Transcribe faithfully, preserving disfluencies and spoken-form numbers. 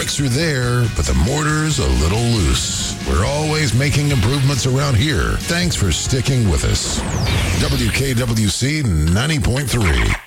bricks are there, but the mortar's a little loose. We're always making improvements around here. Thanks for sticking with us. W K W C ninety point three.